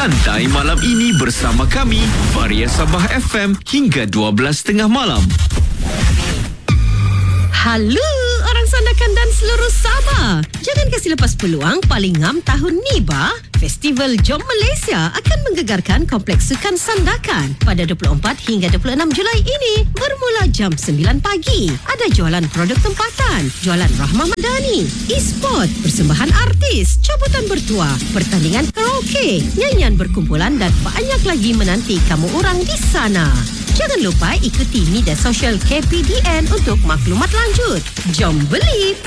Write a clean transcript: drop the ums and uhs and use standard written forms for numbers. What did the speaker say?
Santai malam ini bersama kami, Varia Sabah FM hingga 12.30 malam. Halo orang Sandakan dan seluruh Sabah. Jangan kasih lepas peluang paling ngam tahun ni bah. Festival Jom Malaysia akan menggegarkan Kompleks Sukan Sandakan pada 24 hingga 26 Julai ini bermula jam 9 pagi. Ada jualan produk tempatan, jualan Rahmah Madani, e-sport, persembahan artis, cabutan bertuah, pertandingan karaoke, nyanyian berkumpulan dan banyak lagi menanti kamu orang di sana. Jangan lupa ikuti media sosial KPDN untuk maklumat lanjut. Jom beli